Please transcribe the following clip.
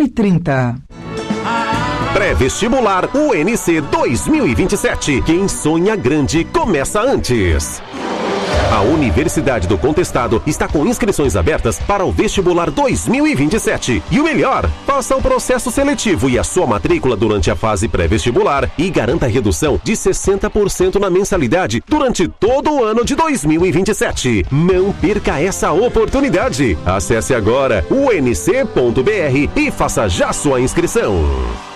2030. Pré-vestibular UNC 2027. Quem sonha grande começa antes. A Universidade do Contestado está com inscrições abertas para o vestibular 2027. E o melhor, faça o processo seletivo e a sua matrícula durante a fase pré-vestibular e garanta redução de 60% na mensalidade durante todo o ano de 2027. Não perca essa oportunidade. Acesse agora unc.br e faça já sua inscrição.